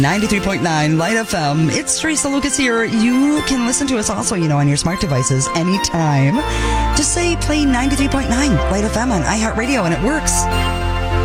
93.9 Light FM. It's Teresa Lucas here. You can listen to us also, on your smart devices anytime. Just say play 93.9 Light FM on iHeartRadio and it works.